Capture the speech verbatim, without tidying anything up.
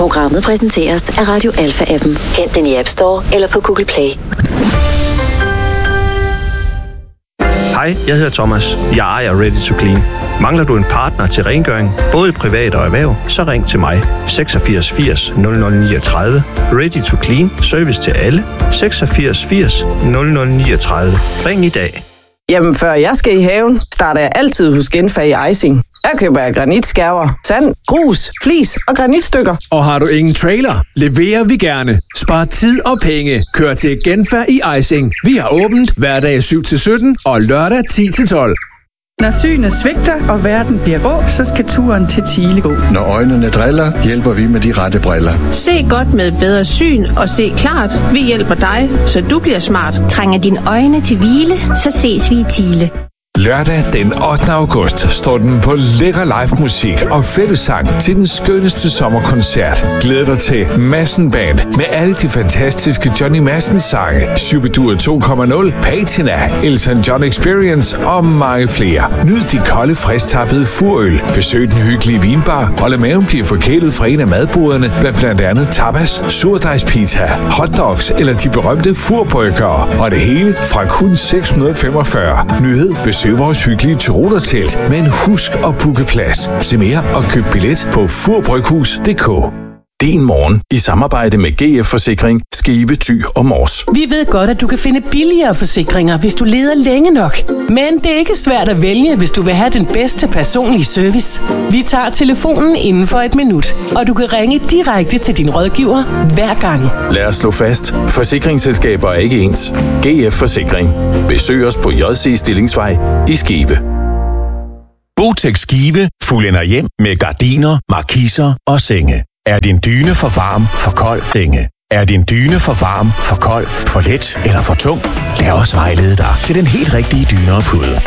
Programmet præsenteres af Radio Alpha-appen. Hent den i App Store eller på Google Play. Hej, jeg hedder Thomas. Jeg ejer Ready to Clean. Mangler du en partner til rengøring, både privat og erhverv, så ring til mig. seksogfirs firs nul nul niogtredive. Ready to Clean. Service til alle. seksogfirs firs nul nul niogtredive. Ring i dag. Jamen, før jeg skal i haven, starter jeg altid hos Genfag Icing. Der køber jeg granitskærver, sand, grus, flis og granitstykker. Og har du ingen trailer, leverer vi gerne. Spar tid og penge. Kør til Genfag i Icing. Vi har åbent hverdag syv til sytten og lørdag ti til tolv. Når synet svigter, og verden bliver rå, så skal turen til Thile gå. Når øjnene driller, hjælper vi med de rette briller. Se godt med bedre syn og se klart. Vi hjælper dig, så du bliver smart. Trænger dine øjne til hvile, så ses vi i Thile. Lørdag den ottende august står den på lækker live musik og fællessang til den skønneste sommerkoncert. Glæd dig til Madsen Band med alle de fantastiske Johnny Madsen sange, Shubidua to punkt nul, Patina, Elton John Experience og mange flere. Nyd de kolde, frisktappede furøl, besøg den hyggelige vinbar og lad maven blive forkælet fra en af madboderne med blandt andet tapas, surdejspizza, hotdogs eller de berømte furbrøkkere. Og det hele fra kun seks hundrede femogfyrre. Nyhed, besøg vores hyggelige Tyrolertelt, men husk at booke plads. Se mere og køb billet på furbryghus punktum d k. Din morgen i samarbejde med G F Forsikring, Skive, Thy og Mors. Vi ved godt, at du kan finde billigere forsikringer, hvis du leder længe nok. Men det er ikke svært at vælge, hvis du vil have den bedste personlige service. Vi tager telefonen inden for et minut, og du kan ringe direkte til din rådgiver hver gang. Lad os slå fast. Forsikringsselskaber er ikke ens. G F Forsikring. Besøg os på J C Stillingsvej i Skive. Botex Skive fuldender hjem med gardiner, markiser og senge. Er din dyne for varm, for kold, senge? Er din dyne for varm, for kold, for let eller for tung? Lad os vejlede dig til den helt rigtige dyne og pude.